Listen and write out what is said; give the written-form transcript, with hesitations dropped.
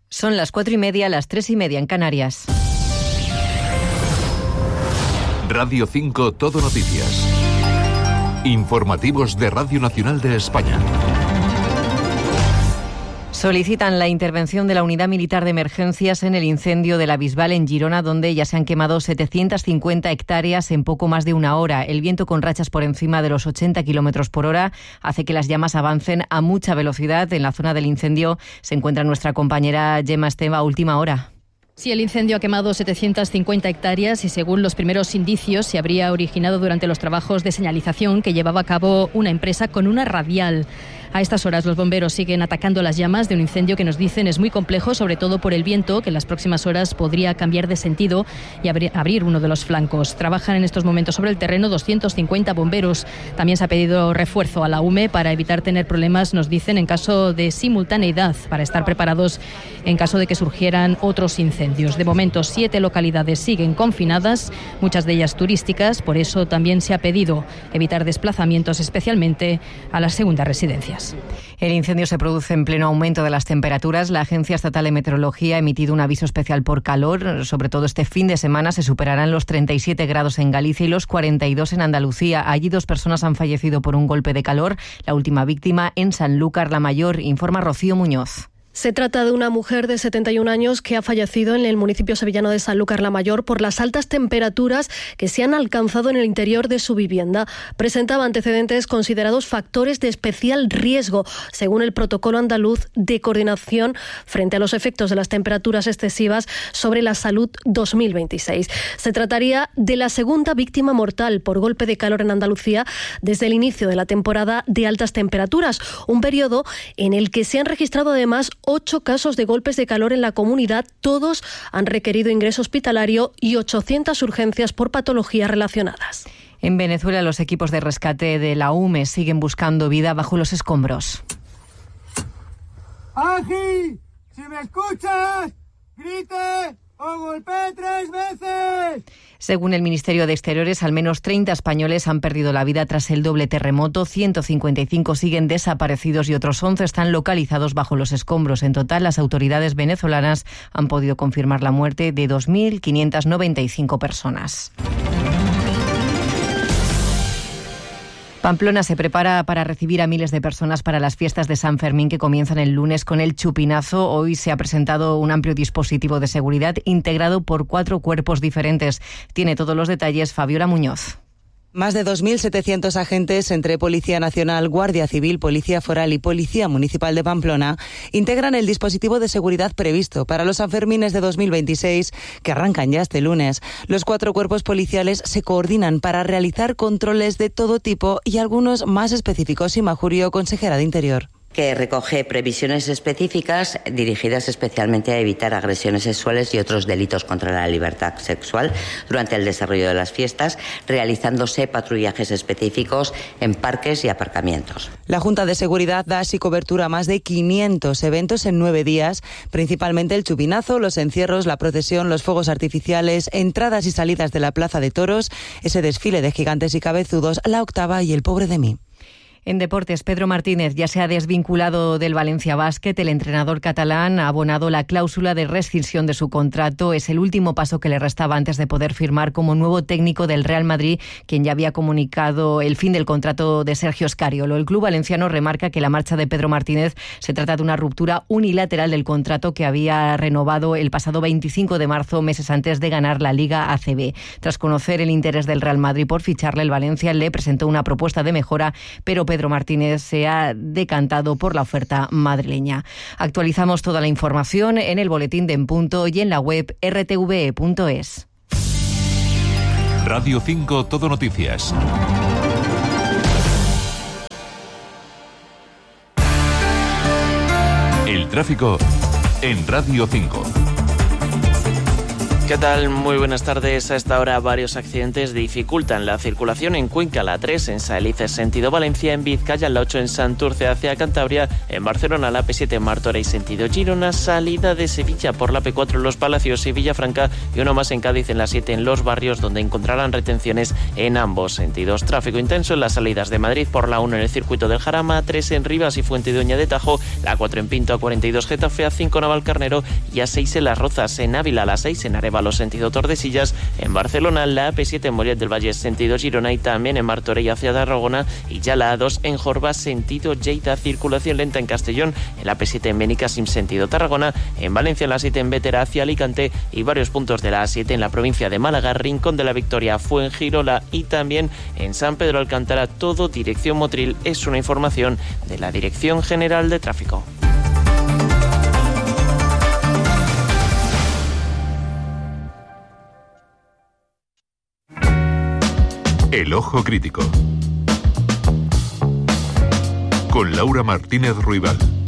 Son las 4:30, las 3:30 en Canarias. Radio 5 Todo Noticias. Informativos de Radio Nacional de España. Solicitan la intervención de la Unidad Militar de Emergencias en el incendio de la Bisbal en Girona, donde ya se han quemado 750 hectáreas en poco más de una hora. El viento con rachas por encima de los 80 kilómetros por hora hace que las llamas avancen a mucha velocidad. En la zona del incendio se encuentra nuestra compañera Gemma Esteva a última hora. Sí, el incendio ha quemado 750 hectáreas y según los primeros indicios se habría originado durante los trabajos de señalización que llevaba a cabo una empresa con una radial. A estas horas los bomberos siguen atacando las llamas de un incendio que nos dicen es muy complejo, sobre todo por el viento, que en las próximas horas podría cambiar de sentido y abrir uno de los flancos. Trabajan en estos momentos sobre el terreno 250 bomberos. También se ha pedido refuerzo a la UME para evitar tener problemas, nos dicen, en caso de simultaneidad, para estar preparados en caso de que surgieran otros incendios. De momento, 7 localidades siguen confinadas, muchas de ellas turísticas, por eso también se ha pedido evitar desplazamientos, especialmente a las segundas residencias. El incendio se produce en pleno aumento de las temperaturas. La Agencia Estatal de Meteorología ha emitido un aviso especial por calor. Sobre todo este fin de semana se superarán los 37 grados en Galicia y los 42 en Andalucía. Allí 2 personas han fallecido por un golpe de calor. La última víctima en Sanlúcar la Mayor, informa Rocío Muñoz. Se trata de una mujer de 71 años que ha fallecido en el municipio sevillano de Sanlúcar la Mayor por las altas temperaturas que se han alcanzado en el interior de su vivienda. Presentaba antecedentes considerados factores de especial riesgo, según el protocolo andaluz de coordinación frente a los efectos de las temperaturas excesivas sobre la salud 2026. Se trataría de la segunda víctima mortal por golpe de calor en Andalucía desde el inicio de la temporada de altas temperaturas, un periodo en el que se han registrado además 8 casos de golpes de calor en la comunidad. Todos han requerido ingreso hospitalario y 800 urgencias por patologías relacionadas. En Venezuela, los equipos de rescate de la UME siguen buscando vida bajo los escombros. ¡Aji! ¡Si me escuchas! ¡Grite o golpee 3 veces! Según el Ministerio de Exteriores, al menos 30 españoles han perdido la vida tras el doble terremoto, 155 siguen desaparecidos y otros 11 están localizados bajo los escombros. En total, las autoridades venezolanas han podido confirmar la muerte de 2.595 personas. Pamplona se prepara para recibir a miles de personas para las fiestas de San Fermín que comienzan el lunes con el chupinazo. Hoy se ha presentado un amplio dispositivo de seguridad integrado por 4 cuerpos diferentes. Tiene todos los detalles Fabiola Muñoz. Más de 2.700 agentes entre Policía Nacional, Guardia Civil, Policía Foral y Policía Municipal de Pamplona integran el dispositivo de seguridad previsto para los Sanfermines de 2026 que arrancan ya este lunes. Los 4 cuerpos policiales se coordinan para realizar controles de todo tipo y algunos más específicos. Sima Jurio, consejera de Interior. Que recoge previsiones específicas dirigidas especialmente a evitar agresiones sexuales y otros delitos contra la libertad sexual durante el desarrollo de las fiestas, realizándose patrullajes específicos en parques y aparcamientos. La Junta de Seguridad da así cobertura a más de 500 eventos en 9 días, principalmente el chupinazo, los encierros, la procesión, los fuegos artificiales, entradas y salidas de la Plaza de Toros, ese desfile de gigantes y cabezudos, la octava y el Pobre de mí. En deportes, Pedro Martínez ya se ha desvinculado del Valencia Basket. El entrenador catalán ha abonado la cláusula de rescisión de su contrato. Es el último paso que le restaba antes de poder firmar como nuevo técnico del Real Madrid, quien ya había comunicado el fin del contrato de Sergio Scariolo. El club valenciano remarca que la marcha de Pedro Martínez se trata de una ruptura unilateral del contrato que había renovado el pasado 25 de marzo, meses antes de ganar la Liga ACB. Tras conocer el interés del Real Madrid por ficharle, el Valencia le presentó una propuesta de mejora, pero Pedro Martínez se ha decantado por la oferta madrileña. Actualizamos toda la información en el boletín de En Punto y en la web rtve.es. Radio 5 Todo Noticias. El tráfico en Radio 5. ¿Qué tal? Muy buenas tardes. A esta hora varios accidentes dificultan la circulación en Cuenca, la 3 en Saelices sentido Valencia, en Vizcaya la 8 en Santurce hacia Cantabria, en Barcelona la P7 en Martorell sentido Girona, salida de Sevilla por la P4 en Los Palacios y Villafranca, y uno más en Cádiz en la 7 en Los Barrios, donde encontrarán retenciones en ambos sentidos. Tráfico intenso en las salidas de Madrid por la 1 en el circuito del Jarama, 3 en Rivas y Fuentidueña de Tajo, la 4 en Pinto, A42 Getafe, A5 Navalcarnero y A6 en Las Rozas, en Ávila la 6 en Arévalo sentido Tordesillas, en Barcelona la AP7 en Mollet del Valle sentido Girona y también en Martorell hacia Tarragona, y ya la A2 en Jorba sentido Lleida, circulación lenta en Castellón, en la AP7 en Benicàssim sentido Tarragona, en Valencia la 7 en Bétera hacia Alicante y varios puntos de la A7 en la provincia de Málaga, Rincón de la Victoria, Fuengirola y también en San Pedro Alcántara, todo dirección Motril. Es una información de la Dirección General de Tráfico. El Ojo Crítico con Laura Martínez Ruibal.